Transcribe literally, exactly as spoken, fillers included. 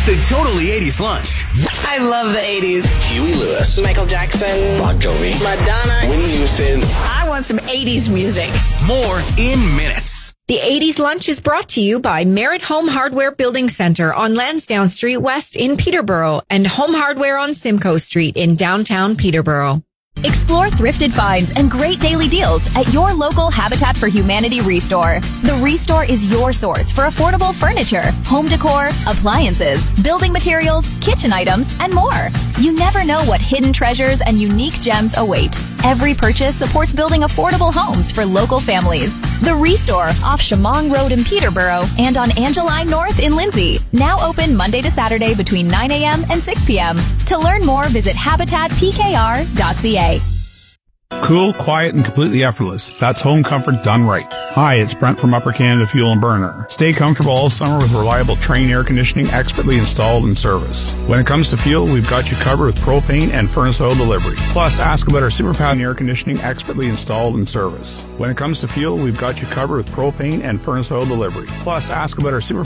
It's the Totally eighties Lunch. I love the eighties. Huey Lewis, Michael Jackson, Bon Jovi, Madonna, Whitney Houston. I want some eighties music. More in minutes. The eighties Lunch is brought to you by Merritt Home Hardware Building Center on Lansdowne Street West in Peterborough and Home Hardware on Simcoe Street in downtown Peterborough. Explore thrifted finds and great daily deals at your local Habitat for Humanity Restore. The Restore is your source for affordable furniture, home decor, appliances, building materials, kitchen items, and more. You never know what hidden treasures and unique gems await. Every purchase supports building affordable homes for local families. The Restore off Shamong Road in Peterborough and on Angeline North in Lindsay. Now open Monday to Saturday between nine a.m. and six p.m. To learn more, visit habitat p k r dot c a. Cool, quiet, and completely effortless. That's home comfort done right. Hi, it's Brent from Upper Canada Fuel and Burner. Stay comfortable all summer with reliable Trane air conditioning expertly installed and serviced. When it comes to fuel, we've got you covered with propane and furnace oil delivery. Plus, ask about our Super Power air conditioning expertly installed and serviced. When it comes to fuel, we've got you covered with propane and furnace oil delivery. Plus, ask about our Super